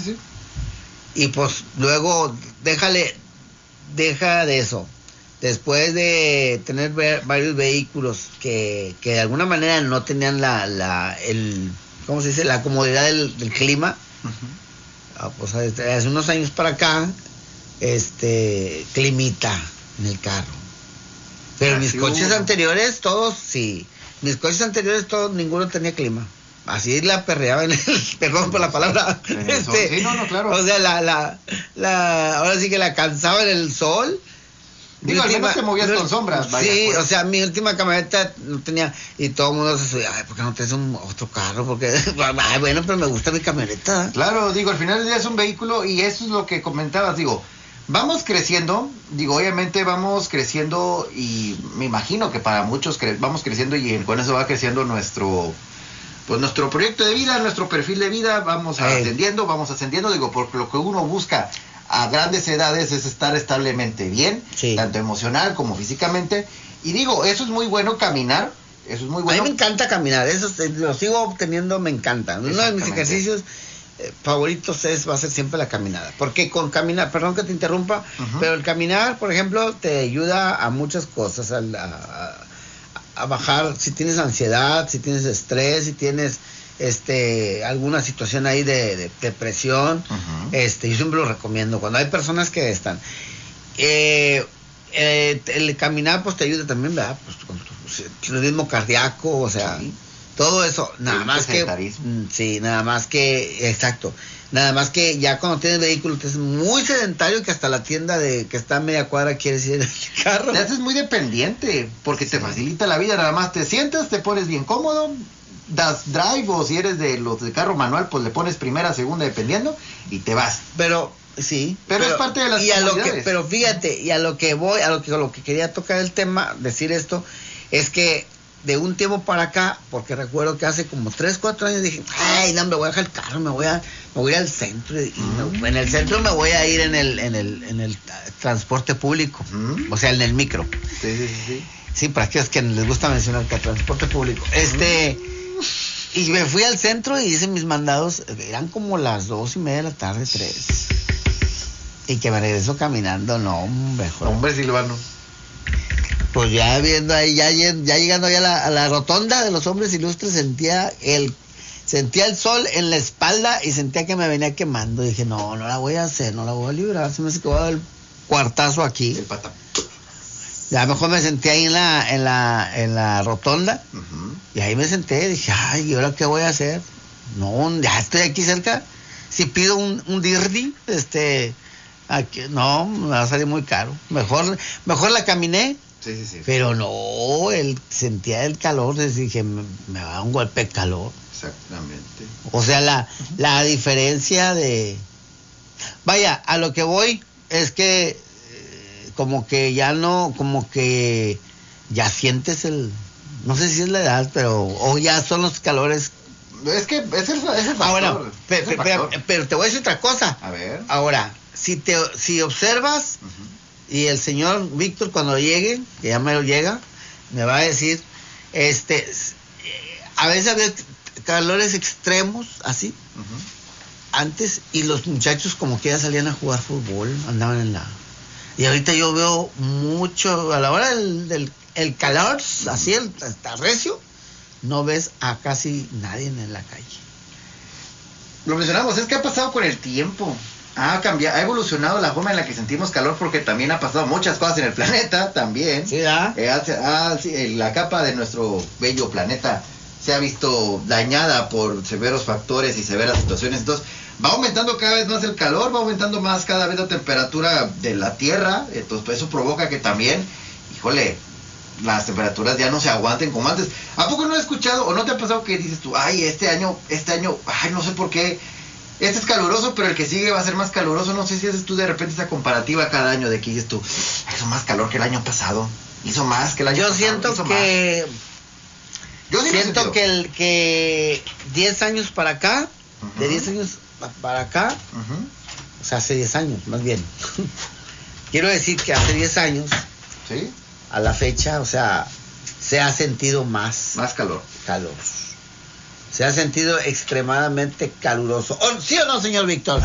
sí. Y pues luego deja de eso. Después de tener varios vehículos que de alguna manera no tenían ¿cómo se dice? La comodidad del clima. Pues hace unos años para acá, climita en el carro. Pero mis coches anteriores, todos, sí. Mis coches anteriores, todos, ninguno tenía clima. Así la perreaba en el, perdón por la palabra. Sí, no, claro. O sea, ahora sí que la cansaba en el sol. Digo, al menos te movías con sombras. Vaya, sí, pues. O sea, mi última camioneta no tenía, y todo el mundo se subía, ay, ¿por qué no tienes otro carro? Porque, ay, bueno, pero me gusta mi camioneta. Claro, digo, al final del día es un vehículo y eso es lo que comentabas, digo, vamos creciendo, obviamente vamos creciendo y me imagino que para muchos vamos creciendo y con eso va creciendo nuestro proyecto de vida, nuestro perfil de vida, vamos ascendiendo, digo, porque lo que uno busca a grandes edades es estar establemente bien, sí, tanto emocional como físicamente, y digo, eso es muy bueno caminar, eso es muy bueno. A mí me encanta caminar, eso lo sigo obteniendo, me encanta. Uno de mis ejercicios favoritos va a ser siempre la caminada, porque con caminar, perdón que te interrumpa, pero el caminar, por ejemplo, te ayuda a muchas cosas, a bajar, si tienes ansiedad, si tienes estrés, si tienes alguna situación ahí de depresión, yo siempre lo recomiendo cuando hay personas que están el caminar pues te ayuda también, ¿verdad? Pues con tu ritmo cardíaco, o sea, sí, todo eso, nada más que ya cuando tienes vehículo te es muy sedentario, que hasta la tienda que está a media cuadra quieres ir en el carro. Te haces muy dependiente porque te facilita la vida, nada más te sientas, te pones bien cómodo, das drive, o si eres de los de carro manual, pues le pones primera, segunda, dependiendo, y te vas. Pero sí, pero es parte de las comodidades. Pero fíjate, y a lo que quería tocar el tema, decir esto, es que de un tiempo para acá, porque recuerdo que hace como 3, 4 años dije, ay, no, me voy a dejar el carro, me voy a ir al centro, y en el centro me voy a ir en el transporte público, o sea, en el micro. Sí, para aquellos que les gusta mencionar que el transporte público. Y me fui al centro y hice mis mandados, eran como las 2:30 de la tarde, 3. Y que me regreso caminando, no, hombre, Silvano. Pues ya viendo ahí, ya llegando ya a la rotonda de los hombres ilustres, sentía el sol en la espalda y sentía que me venía quemando. Y dije, no la voy a hacer, no la voy a librar, se me hace que voy a dar el cuartazo aquí. El pata. Ya mejor me senté ahí en la rotonda, y ahí me senté, dije, ay, ¿y ahora qué voy a hacer? No, ya estoy aquí cerca. Si pido un dirty, aquí, no, me va a salir muy caro. Mejor la caminé. Sí. Pero no, sentía el calor, dije, me va a dar un golpe de calor. Exactamente. O sea, la diferencia de... Vaya, a lo que voy es que como que ya sientes no sé si es la edad, o ya son los calores. Es que es el factor. Bueno, pero te voy a decir otra cosa. A ver. Ahora, si observas, y el señor Víctor cuando llegue, que ya me lo llega, me va a decir, a veces había calores extremos, así, antes, y los muchachos como que ya salían a jugar fútbol, andaban y ahorita yo veo mucho, a la hora del calor, así, está recio, no ves a casi nadie en la calle. Lo mencionamos, es que ha pasado con el tiempo. Ha cambiado, ha evolucionado la forma en la que sentimos calor, porque también ha pasado muchas cosas en el planeta, también. Sí, la capa de nuestro bello planeta se ha visto dañada por severos factores y severas situaciones. Entonces, va aumentando cada vez más el calor, va aumentando más cada vez la temperatura de la Tierra. Entonces, pues, eso provoca que también, híjole, las temperaturas ya no se aguanten como antes. ¿A poco no has escuchado o no te ha pasado que dices tú, ay, este año, ay, no sé por qué, este es caluroso, pero el que sigue va a ser más caluroso? No sé si haces tú de repente esa comparativa cada año de que dices tú, hizo más calor que el año pasado, hizo más que el año pasado. Yo siento que 10 años para acá, de 10 años para acá, o sea, hace 10 años, más bien. Quiero decir que hace 10 años, ¿sí?, a la fecha, o sea, se ha sentido más calor. Se ha sentido extremadamente caluroso. ¿Sí o no, señor Víctor?